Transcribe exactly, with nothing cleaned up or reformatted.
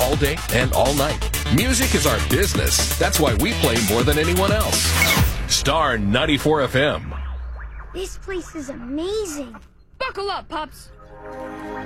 all day and all night. Music is our business. That's why we play more than anyone else. Star ninety-four F M. This place is amazing. Buckle up, pups.